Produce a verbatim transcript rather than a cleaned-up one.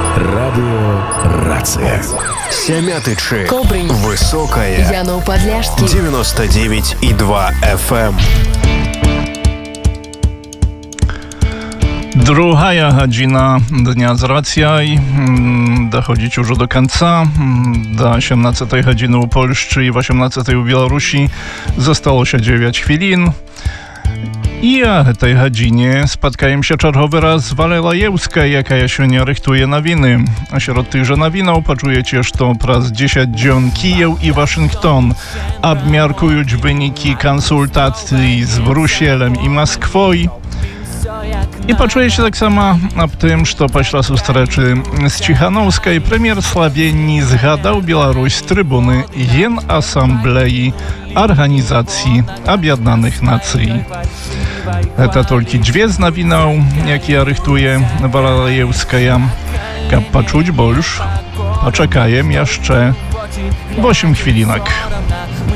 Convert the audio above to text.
Радио «Рация». Семятычи. Кобрин. Высокая. Янов Подляшский. девяносто девять и два эф эм. Druga godzina dnia z racjaj, dochodzić już do końca. Do osiemnastej godziny u Polski i osiemnastej u Białorusi zostało się dziewięć chwilin. I o tej godzinie spotkają się czerwowy raz z Walelajewska, jaka się nie rychtuje nowiny. A wśród tychże nowinów poczujecie, że przez dziesięć dzień Kijów i Waszyngton obmiarkują wyniki konsultacji z Bruselem i Moskwą. I poczujecie tak samo o tym, że pośle zustreczy z Cichanowskiej premier Słowenii zgadał Białoruś z trybuny Gen Asamblei Organizacji Objednanych Nacji. To tylko dwie z nowinów, jakie rychtuje Walelajewskaja. Jak poczuć, bo już poczekajem jeszcze osiem chwilinek.